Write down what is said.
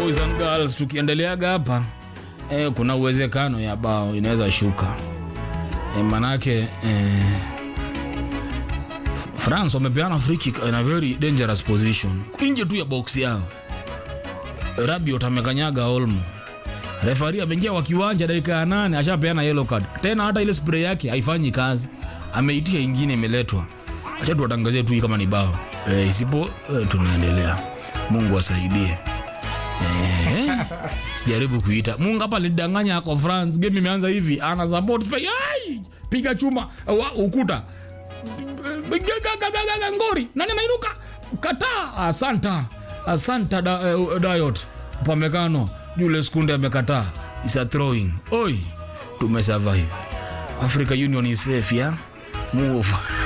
boys and girls, tukiendeleaga hapa kuna uwezekano ya bao inaweza shuka. Manake France wamepeana free kick in a very dangerous position. Nje tu ya box yao. Rabiot amekanyaga Olmo. Referee ameingia wa kiwanja dakika ya 8 ashapeana yellow card. Tena hata ile spray yake haifanyi kazi. Ameitisha nyingine imeletwa. Acha tuwatangazie tu kama ni bao. Isipo tunaendelea. Mungu asaidie. Sijaribu kuita. Mungu hapa lidanganya kwa France. Game imeanza hivi. Ana support play. Piga chuma ukuta. Ngori. Nani anainuka? Kataa. Asanta Dayot. Pamekano. Julius Kunde amekataa. Is a throwing. Oi. Tumesurvive. Africa Union is safe, yeah? Move.